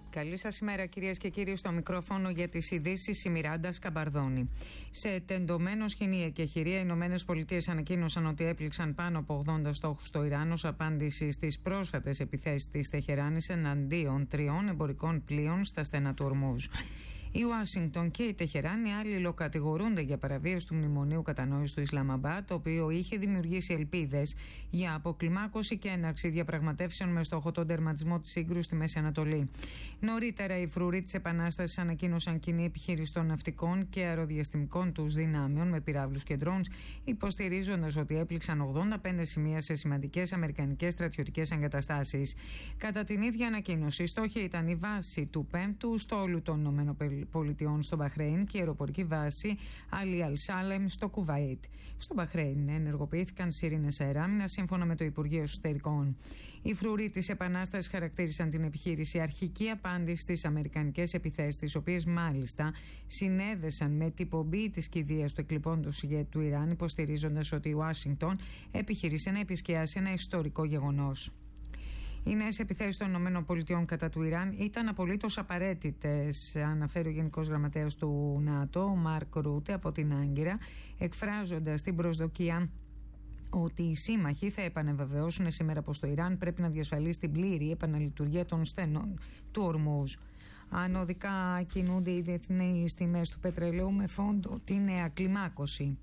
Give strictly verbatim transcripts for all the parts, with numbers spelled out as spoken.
Καλή σας ημέρα, κυρίες και κύριοι. Στο μικρόφωνο για τις ειδήσεις η Μιράντα Σκαμπαρδόνη. Σε τεντωμένο σκηνή εκεχηρία, οι Ηνωμένες Πολιτείες ανακοίνωσαν ότι έπληξαν πάνω από ογδόντα στόχους στο Ιράν ως απάντηση στις πρόσφατες επιθέσεις της Τεχεράνης εναντίον τριών εμπορικών πλοίων στα στενά του Ορμούζ. Η Ουάσιγκτον και η Τεχεράνη αλληλοκατηγορούνται για παραβίαση του μνημονίου κατανόησης του Ισλαμαμπάτ, το οποίο είχε δημιουργήσει ελπίδες για αποκλιμάκωση και έναρξη διαπραγματεύσεων με στόχο τον τερματισμό της σύγκρουσης στη Μέση Ανατολή. Νωρίτερα, οι φρουροί της Επανάστασης ανακοίνωσαν κοινή επιχείρηση των ναυτικών και αεροδιαστημικών τους δυνάμεων με πυράβλους και ντρόουνς, υποστηρίζοντας ότι έπληξαν ογδόντα πέντε σημεία σε σημαντικές αμερικανικές στρατιωτικές εγκαταστάσεις. Κατά την ίδια ανακοίνωση, στόχοι ήταν η βάση του πέμπτου στόλου των ΗΠΑ Πολιτιών στο Μπαχρέιν και η αεροπορική βάση Αλι Αλ-Σάλεμ στο Κουβάιτ. Στο Μπαχρέιν ενεργοποιήθηκαν σιρήνες αεράμινας σύμφωνα με το Υπουργείο Εσωτερικών. Οι φρουροί της Επανάστασης χαρακτήρισαν την επιχείρηση αρχική απάντηση στις αμερικανικές επιθέσεις, τις οποίες μάλιστα συνέδεσαν με την πομπή της κηδείας του εκλειπώντος ηγέτη του Ιράν, υποστηρίζοντας ότι η Ουάσιγκτον επιχειρήσε να επισκιάσει ένα ιστορικό γεγονός. Οι νέες επιθέσεις των ΗΠΑ κατά του Ιράν ήταν απολύτως απαραίτητες, αναφέρει ο Γενικός Γραμματέας του ΝΑΤΟ, ο Μάρκ Ρούτε, από την Άγκυρα, εκφράζοντας την προσδοκία ότι οι σύμμαχοι θα επαναβεβαιώσουν σήμερα πως το Ιράν πρέπει να διασφαλίσει την πλήρη επαναλειτουργία των στενών του Ορμούζ. Ανωδικά κινούνται οι διεθνείς τιμές του πετρελαίου με φόντο τη νέα κλιμάκωση.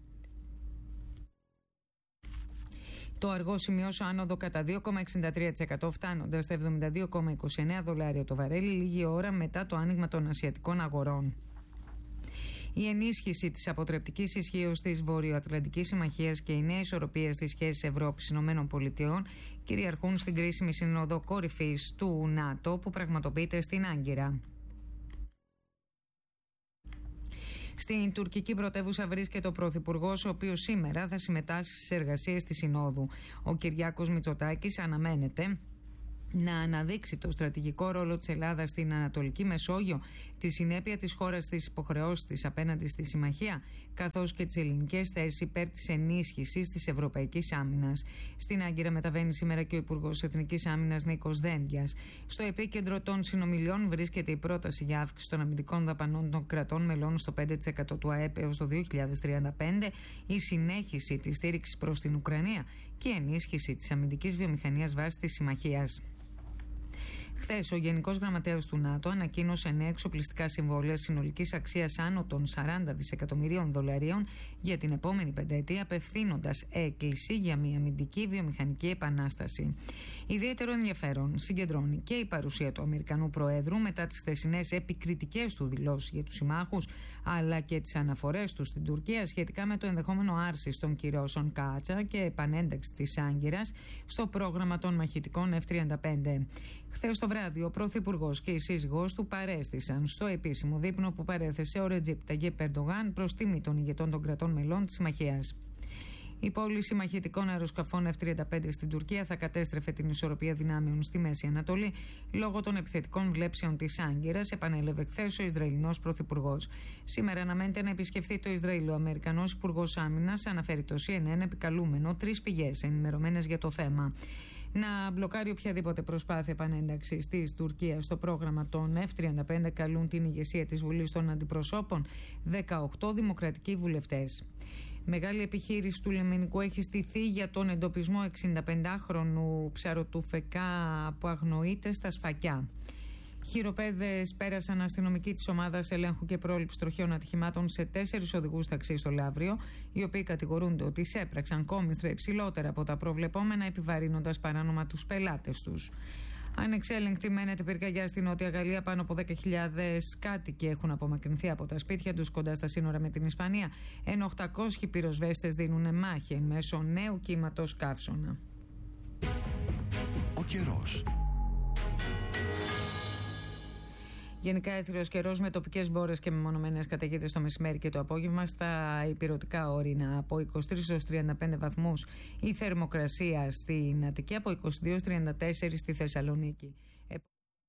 Το αργό σημειώσε άνοδο κατά δύο κόμμα εξήντα τρία τοις εκατό, φτάνοντας στα εβδομήντα δύο κόμμα είκοσι εννέα δολάρια το βαρέλι, λίγη ώρα μετά το άνοιγμα των ασιατικών αγορών. Η ενίσχυση της αποτρεπτικής ισχύως της Βορειοατλαντικής Συμμαχίας και οι νέες ισορροπίες στις σχέσεις Ευρώπης-ΗΠΑ κυριαρχούν στην κρίσιμη σύνοδο κορυφής του ΝΑΤΟ που πραγματοποιείται στην Άγκυρα. Στην τουρκική πρωτεύουσα βρίσκεται ο Πρωθυπουργός, ο οποίος σήμερα θα συμμετάσχει στις εργασίες της Συνόδου. Ο Κυριάκος Μητσοτάκης αναμένεται να αναδείξει το στρατηγικό ρόλο της Ελλάδας στην Ανατολική Μεσόγειο, τη συνέπεια της χώρας στις υποχρεώσεις της απέναντι στη Συμμαχία, καθώς και τις ελληνικές θέσεις υπέρ της ενίσχυσης της ευρωπαϊκής άμυνας. Στην Άγκυρα μεταβαίνει σήμερα και ο Υπουργός Εθνικής Άμυνας Νίκος Δένδιας. Στο επίκεντρο των συνομιλιών βρίσκεται η πρόταση για αύξηση των αμυντικών δαπανών των κρατών μελών στο πέντε τοις εκατό του ΑΕΠ έως το δύο χιλιάδες τριάντα πέντε, η συνέχιση της στήριξης προς την Ουκρανία και η ενίσχυση της αμυντικής βιομηχανίας βάσει της Συμμαχίας. Χθες, ο Γενικός Γραμματέας του ΝΑΤΟ ανακοίνωσε νέα εξοπλιστικά συμβόλαια συνολικής αξίας άνω των σαράντα δισεκατομμυρίων δολαρίων για την επόμενη πενταετία, απευθύνοντας έκκληση για μια αμυντική βιομηχανική επανάσταση. Ιδιαίτερο ενδιαφέρον συγκεντρώνει και η παρουσία του Αμερικανού Προέδρου μετά τις χθεσινές επικριτικές του δηλώσεις για τους συμμάχους, αλλά και τις αναφορές του στην Τουρκία σχετικά με το ενδεχόμενο άρσης των κυρώσεων Κάτσα και επανένταξη της Άγκυρας στο πρόγραμμα των μαχητικών εφ τριάντα πέντε. Χθες το βράδυ, ο Πρωθυπουργός και η σύζυγός του παρέστησαν στο επίσημο δείπνο που παρέθεσε ο Ρετζέπ Ταγιέπ Ερντογάν προς τιμή των ηγετών των κρατών μελών της Συμμαχίας. Η πώληση μαχητικών αεροσκαφών εφ τριάντα πέντε στην Τουρκία θα κατέστρεφε την ισορροπία δυνάμεων στη Μέση Ανατολή λόγω των επιθετικών βλέψεων της Άγκυρας, επανέλαβε χθες ο Ισραηλινός Πρωθυπουργός. Σήμερα αναμένεται να επισκεφθεί το Ισραήλ ο Αμερικανός Υπουργός Άμυνας, αναφέρει το σι εν εν επικαλούμενο τρεις πηγές ενημερωμένες για το θέμα. Να μπλοκάρει οποιαδήποτε προσπάθεια επανένταξης της Τουρκίας στο πρόγραμμα των εφ τριάντα πέντε καλούν την ηγεσία της Βουλής των Αντιπροσώπων δεκαοκτώ δημοκρατικοί βουλευτές. Μεγάλη επιχείρηση του λιμενικού έχει στηθεί για τον εντοπισμό εξηνταπεντάχρονου ψαρωτουφεκά που αγνοείται στα Σφακιά. Χειροπέδες πέρασαν αστυνομικοί της ομάδας ελέγχου και πρόληψης τροχαίων ατυχημάτων σε τέσσερις οδηγούς ταξί στο Λαύριο, οι οποίοι κατηγορούνται ότι εισέπραξαν κόμιστρα υψηλότερα από τα προβλεπόμενα, επιβαρύνοντας παράνομα τους πελάτες τους. Ανεξέλεγκτη μένεται πυρκαγιά στη Νότια Γαλλία. Πάνω από δέκα χιλιάδες κάτοικοι έχουν απομακρυνθεί από τα σπίτια τους κοντά στα σύνορα με την Ισπανία, ενώ οκτακόσιοι πυροσβέστες δίνουν μάχη εν μέσω νέου κύματος καύσωνα. Ο καιρός. Γενικά έθριος καιρός με τοπικές μπόρες και μεμονωμένες καταιγίδες το μεσημέρι και το απόγευμα. Στα ηπειρωτικά όρυνα από είκοσι τρεις έως τριάντα πέντε βαθμούς η θερμοκρασία στην Αττική, από είκοσι δύο έως τριάντα τέσσερα στη Θεσσαλονίκη.